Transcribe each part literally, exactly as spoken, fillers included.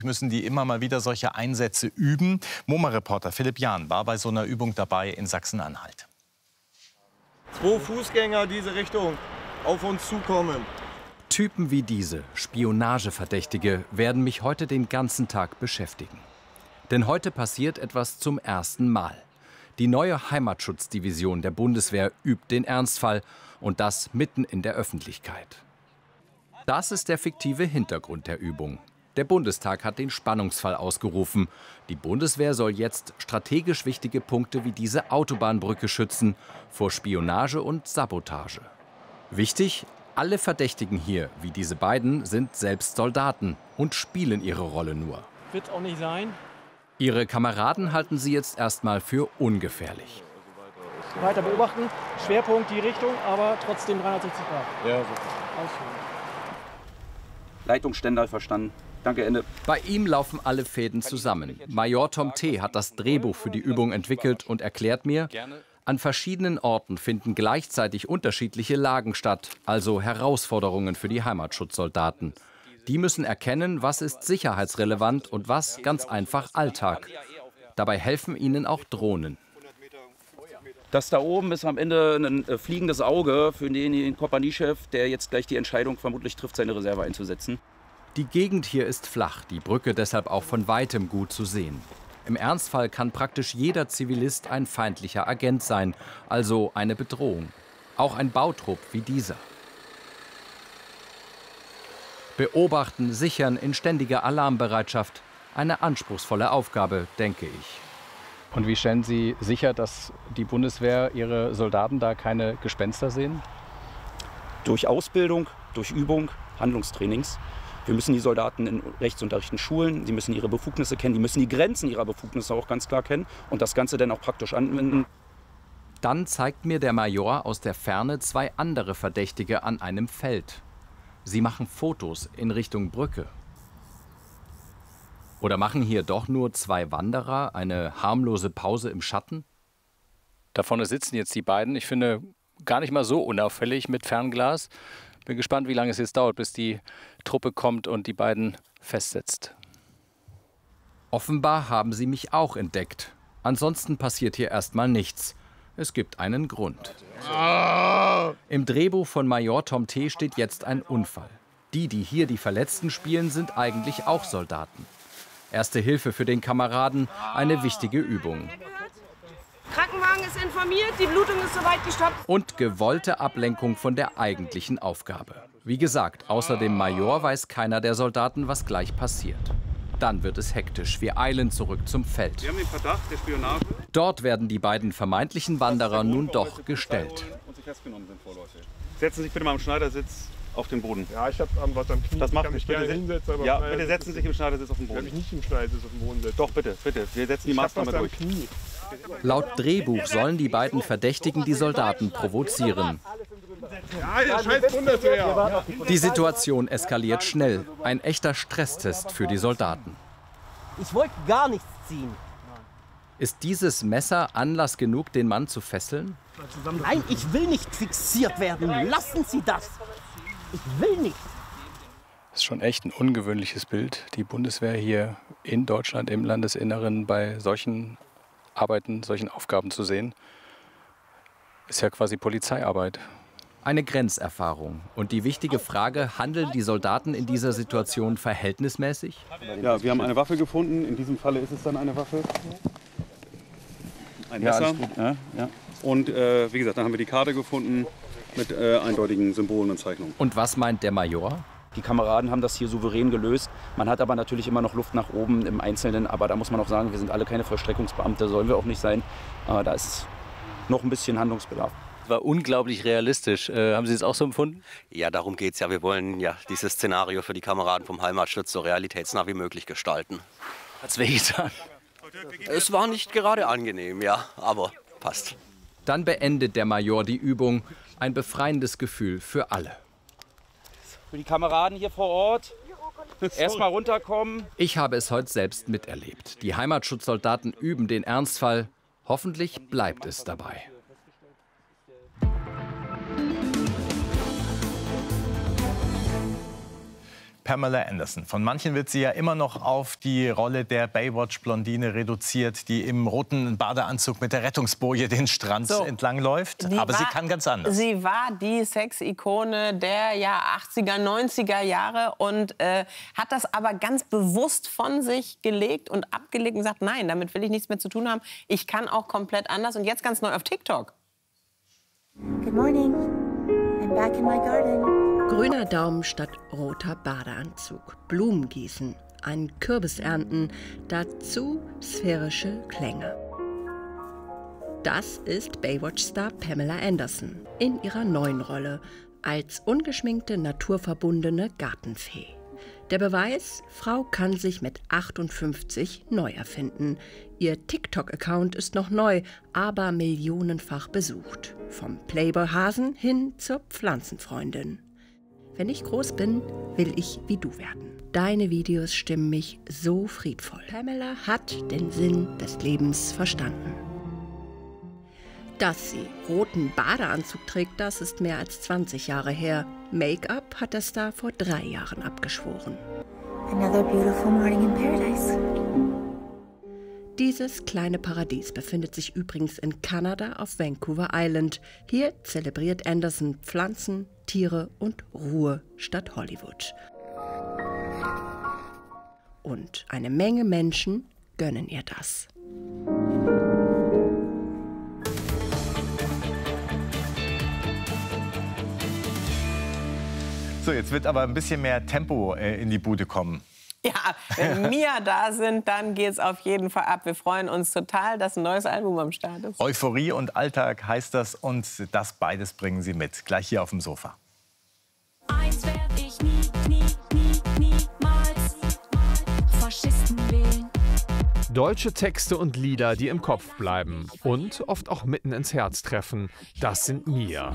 Müssen die immer mal wieder solche Einsätze üben. MoMA-Reporter Philipp Jahn war bei so einer Übung dabei in Sachsen-Anhalt. Zwei Fußgänger diese Richtung auf uns zukommen. Typen wie diese, Spionageverdächtige, werden mich heute den ganzen Tag beschäftigen. Denn heute passiert etwas zum ersten Mal. Die neue Heimatschutzdivision der Bundeswehr übt den Ernstfall, und das mitten in der Öffentlichkeit. Das ist der fiktive Hintergrund der Übung. Der Bundestag hat den Spannungsfall ausgerufen. Die Bundeswehr soll jetzt strategisch wichtige Punkte wie diese Autobahnbrücke schützen vor Spionage und Sabotage. Wichtig, alle Verdächtigen hier, wie diese beiden, sind selbst Soldaten und spielen ihre Rolle nur. Wird auch nicht sein. Ihre Kameraden halten sie jetzt erstmal für ungefährlich. Weiter beobachten, Schwerpunkt die Richtung, aber trotzdem dreihundertsechzig Grad. Ja, so. Leitung Stendal verstanden. Danke, Ende. Bei ihm laufen alle Fäden zusammen. Major Tom T. hat das Drehbuch für die Übung entwickelt und erklärt mir, an verschiedenen Orten finden gleichzeitig unterschiedliche Lagen statt, also Herausforderungen für die Heimatschutzsoldaten. Die müssen erkennen, was ist sicherheitsrelevant und was ganz einfach Alltag. Dabei helfen ihnen auch Drohnen. Das da oben ist am Ende ein äh, fliegendes Auge für den, den Kompaniechef, der jetzt gleich die Entscheidung vermutlich trifft, seine Reserve einzusetzen. Die Gegend hier ist flach, die Brücke deshalb auch von weitem gut zu sehen. Im Ernstfall kann praktisch jeder Zivilist ein feindlicher Agent sein, also eine Bedrohung. Auch ein Bautrupp wie dieser. Beobachten, sichern in ständiger Alarmbereitschaft. Eine anspruchsvolle Aufgabe, denke ich. Und wie stellen Sie sicher, dass die Bundeswehr ihre Soldaten da keine Gespenster sehen? Durch Ausbildung, durch Übung, Handlungstrainings. Wir müssen die Soldaten in Rechtsunterrichten schulen, sie müssen ihre Befugnisse kennen, die müssen die Grenzen ihrer Befugnisse auch ganz klar kennen und das Ganze dann auch praktisch anwenden. Dann zeigt mir der Major aus der Ferne zwei andere Verdächtige an einem Feld. Sie machen Fotos in Richtung Brücke. Oder machen hier doch nur zwei Wanderer eine harmlose Pause im Schatten? Da vorne sitzen jetzt die beiden. Ich finde, gar nicht mal so unauffällig mit Fernglas. Bin gespannt, wie lange es jetzt dauert, bis die Truppe kommt und die beiden festsetzt. Offenbar haben sie mich auch entdeckt. Ansonsten passiert hier erstmal nichts. Es gibt einen Grund. Im Drehbuch von Major Tom T. steht jetzt ein Unfall. Die, die hier die Verletzten spielen, sind eigentlich auch Soldaten. Erste Hilfe für den Kameraden, eine wichtige Übung. Krankenwagen ist informiert, die Blutung ist soweit gestoppt. Und gewollte Ablenkung von der eigentlichen Aufgabe. Wie gesagt, außer dem Major weiß keiner der Soldaten, was gleich passiert. Dann wird es hektisch. Wir eilen zurück zum Feld. Wir haben den Verdacht der Spionage. Dort werden die beiden vermeintlichen Wanderer nun doch gestellt. Setzen Sie sich bitte mal im Schneidersitz auf den Boden. Ja, ich habe was am Knie. Das macht ich kann mich bitte. gerne hinsetzen, aber ja, bitte setzen Sie sich im Schneidersitz auf den Ich kann Boden. mich nicht im Schneidersitz auf den Boden setzen. Doch, bitte, bitte. Wir setzen die Ich hab Maßnahme was am durch. Knie. Laut Drehbuch sollen die beiden Verdächtigen die Soldaten provozieren. Ja, der scheiß Bundeswehr. Die Situation eskaliert schnell. Ein echter Stresstest für die Soldaten. Ich wollte gar nichts ziehen. Ist dieses Messer Anlass genug, den Mann zu fesseln? Nein, ich will nicht fixiert werden. Lassen Sie das. Ich will nicht. Das ist schon echt ein ungewöhnliches Bild, die Bundeswehr hier in Deutschland, im Landesinneren, bei solchen Arbeiten, solchen Aufgaben zu sehen. Ist ja quasi Polizeiarbeit. Eine Grenzerfahrung. Und die wichtige Frage, handeln die Soldaten in dieser Situation verhältnismäßig? Ja, wir haben eine Waffe gefunden. In diesem Falle ist es dann eine Waffe. Ein Ja, Messer. alles gut. Ja, ja. Und äh, wie gesagt, dann haben wir die Karte gefunden mit äh, eindeutigen Symbolen und Zeichnungen. Und was meint der Major? Die Kameraden haben das hier souverän gelöst. Man hat aber natürlich immer noch Luft nach oben im Einzelnen. Aber da muss man auch sagen, wir sind alle keine Vollstreckungsbeamte, sollen wir auch nicht sein. Aber da ist noch ein bisschen Handlungsbedarf. War unglaublich realistisch. Äh, haben Sie es auch so empfunden? Ja, darum geht es ja. Wir wollen ja dieses Szenario für die Kameraden vom Heimatschutz so realitätsnah wie möglich gestalten. Hat's wehgetan? Es war nicht gerade angenehm, ja, aber passt. Dann beendet der Major die Übung. Ein befreiendes Gefühl für alle. Für die Kameraden hier vor Ort, erstmal runterkommen. Ich habe es heute selbst miterlebt. Die Heimatschutzsoldaten üben den Ernstfall. Hoffentlich bleibt es dabei. Pamela Anderson. Von manchen wird sie ja immer noch auf die Rolle der Baywatch-Blondine reduziert, die im roten Badeanzug mit der Rettungsboje den Strand so entlangläuft. Aber war, sie kann ganz anders. Sie war die Sex-Ikone der ja, achtziger, neunziger Jahre und äh, hat das aber ganz bewusst von sich gelegt und abgelegt und sagt, nein, damit will ich nichts mehr zu tun haben. Ich kann auch komplett anders und jetzt ganz neu auf TikTok. Good morning. I'm back in my garden. Grüner Daumen statt roter Badeanzug, Blumen gießen, einen Kürbis ernten, dazu sphärische Klänge. Das ist Baywatch-Star Pamela Anderson in ihrer neuen Rolle als ungeschminkte, naturverbundene Gartenfee. Der Beweis, Frau kann sich mit achtundfünfzig neu erfinden. Ihr TikTok-Account ist noch neu, aber millionenfach besucht. Vom Playboy-Hasen hin zur Pflanzenfreundin. Wenn ich groß bin, will ich wie du werden. Deine Videos stimmen mich so friedvoll. Pamela hat den Sinn des Lebens verstanden. Dass sie roten Badeanzug trägt, das ist mehr als zwanzig Jahre her. Make-up hat der Star vor drei Jahren abgeschworen. Another beautiful morning in paradise. Dieses kleine Paradies befindet sich übrigens in Kanada auf Vancouver Island. Hier zelebriert Anderson Pflanzen, Tiere und Ruhe statt Hollywood. Und eine Menge Menschen gönnen ihr das. So, jetzt wird aber ein bisschen mehr Tempo äh, in die Bude kommen. Ja, wenn Mia da sind, dann geht's auf jeden Fall ab. Wir freuen uns total, dass ein neues Album am Start ist. Euphorie und Alltag heißt das und das beides bringen sie mit. Gleich hier auf dem Sofa. Eins werd ich nie, nie, nie, niemals Faschisten wählen. Deutsche Texte und Lieder, die im Kopf bleiben und oft auch mitten ins Herz treffen. Das sind Mia.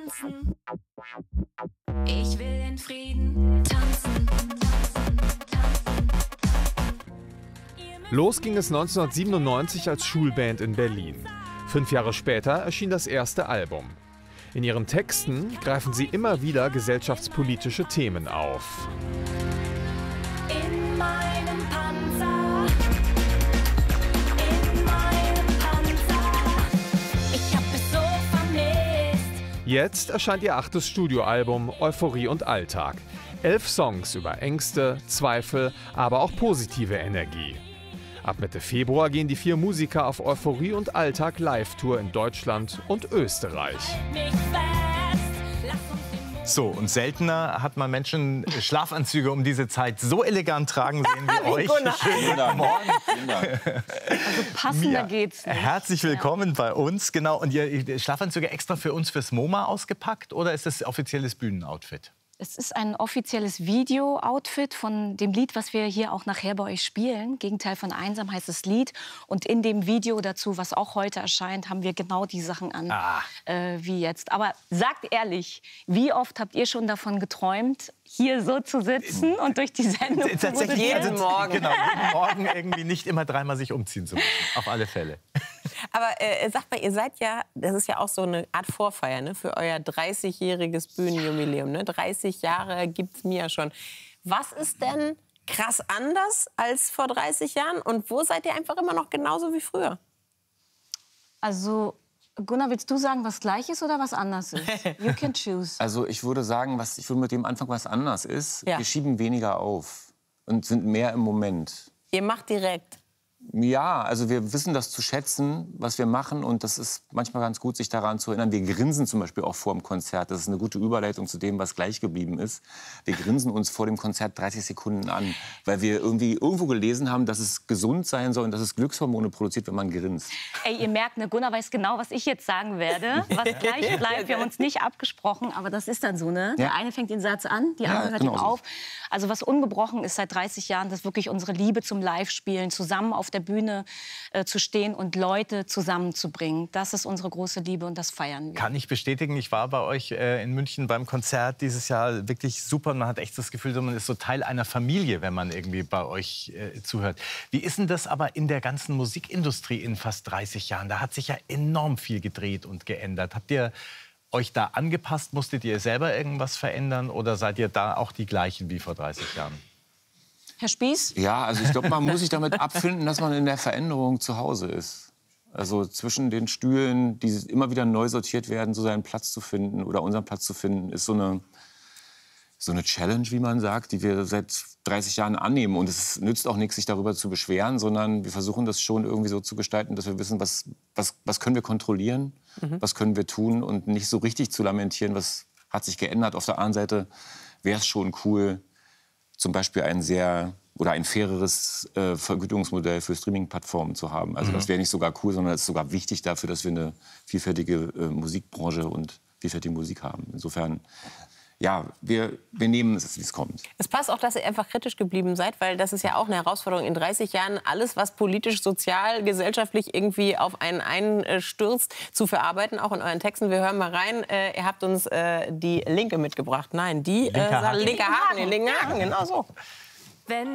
Ich will in Frieden tanzen. Los ging es neunzehnhundertsiebenundneunzig als Schulband in Berlin. Fünf Jahre später erschien das erste Album. In ihren Texten greifen sie immer wieder gesellschaftspolitische Themen auf. In meinem Panzer, in meinem Panzer, ich hab es so vermisst. Jetzt erscheint ihr achtes Studioalbum Euphorie und Alltag. Elf Songs über Ängste, Zweifel, aber auch positive Energie. Ab Mitte Februar gehen die vier Musiker auf Euphorie und Alltag Live-Tour in Deutschland und Österreich. So, und seltener hat man Menschen Schlafanzüge um diese Zeit so elegant tragen sehen wie euch. Schönen Morgen. Also passender Mia, geht's nicht. Herzlich willkommen ja. bei uns. Genau. Und ihr Schlafanzüge extra für uns fürs MoMA ausgepackt oder ist das offizielles Bühnenoutfit? Es ist ein offizielles Video-Outfit von dem Lied, was wir hier auch nachher bei euch spielen. Gegenteil von Einsam heißt das Lied. Und in dem Video dazu, was auch heute erscheint, haben wir genau die Sachen an, ah. äh, wie jetzt. Aber sagt ehrlich, wie oft habt ihr schon davon geträumt, hier so zu sitzen und durch die Sendung zu Tatsächlich jeden also, Morgen. Genau, jeden Morgen irgendwie nicht immer dreimal sich umziehen zu müssen. Auf alle Fälle. Aber äh, sagt mal, ihr seid ja, das ist ja auch so eine Art Vorfeier, ne, für euer dreißigjähriges Bühnenjubiläum. Ne? dreißig Jahre gibt's Mia schon. Was ist denn krass anders als vor dreißig Jahren? Und wo seid ihr einfach immer noch genauso wie früher? Also, Gunnar, willst du sagen, was gleich ist oder was anders ist? You can choose. Also ich würde sagen, was, ich würde mit dem anfangen, was anders ist. Ja. Wir schieben weniger auf und sind mehr im Moment. Ihr macht direkt. Ja, also wir wissen das zu schätzen, was wir machen. Und das ist manchmal ganz gut, sich daran zu erinnern. Wir grinsen zum Beispiel auch vor dem Konzert. Das ist eine gute Überleitung zu dem, was gleich geblieben ist. Wir grinsen uns vor dem Konzert dreißig Sekunden an, weil wir irgendwie irgendwo gelesen haben, dass es gesund sein soll und dass es Glückshormone produziert, wenn man grinst. Ey, ihr merkt, ne, Gunnar weiß genau, was ich jetzt sagen werde. Was gleich bleibt, wir haben uns nicht abgesprochen, aber das ist dann so, ne? Der Ja. eine fängt den Satz an, die andere Ja, hört genau ihn so. auf. Also was ungebrochen ist seit dreißig Jahren, das ist wirklich unsere Liebe zum Live-Spielen, zusammen auf der Bühne äh, zu stehen und Leute zusammenzubringen. Das ist unsere große Liebe und das feiern wir. Kann ich bestätigen, ich war bei euch äh, in München beim Konzert dieses Jahr wirklich super. Man hat echt das Gefühl, man ist so Teil einer Familie, wenn man irgendwie bei euch äh, zuhört. Wie ist denn das aber in der ganzen Musikindustrie in fast dreißig Jahren? Da hat sich ja enorm viel gedreht und geändert. Habt ihr euch da angepasst? Musstet ihr selber irgendwas verändern oder seid ihr da auch die gleichen wie vor dreißig Jahren? Herr Spieß? Ja, also ich glaube, man muss sich damit abfinden, dass man in der Veränderung zu Hause ist. Also zwischen den Stühlen, die immer wieder neu sortiert werden, so seinen Platz zu finden oder unseren Platz zu finden, ist so eine, so eine Challenge, wie man sagt, die wir seit dreißig Jahren annehmen. Und es nützt auch nichts, sich darüber zu beschweren, sondern wir versuchen das schon irgendwie so zu gestalten, dass wir wissen, was, was, was können wir kontrollieren, mhm. was können wir tun und nicht so richtig zu lamentieren, was hat sich geändert. Auf der anderen Seite wäre es schon cool, zum Beispiel ein sehr oder ein faireres äh, Vergütungsmodell für Streaming-Plattformen zu haben. Also mhm. das wäre nicht sogar cool, sondern es ist sogar wichtig dafür, dass wir eine vielfältige äh, Musikbranche und vielfältige Musik haben. Insofern, ja, wir, wir nehmen es, wie es kommt. Es passt auch, dass ihr einfach kritisch geblieben seid, weil das ist ja auch eine Herausforderung in dreißig Jahren, alles, was politisch, sozial, gesellschaftlich irgendwie auf einen einstürzt, zu verarbeiten, auch in euren Texten. Wir hören mal rein. Äh, ihr habt uns äh, die Linke mitgebracht. Nein, die linke äh, Haken. linke Haken, den linken Haken, genau so. Wenn